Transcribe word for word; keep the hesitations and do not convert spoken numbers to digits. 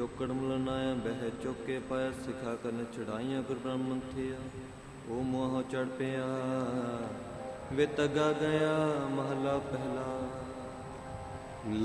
ਚੌਕੜ ਮਲਨਾਇਆ ਬਹਿ ਚੌਕੇ ਪਾਇਆ ਸਿਖਾ ਕਰਨ ਚੜਾਈਆਂ ਗੁਰ ਬ੍ਰਹਮਣ ਥਿਆ ਉਹ ਮੋਹ ਚੜ ਪਿਆ ਵੇ ਤਗਾ ਗਿਆ ਮਹਲਾ ਪਹਿਲਾ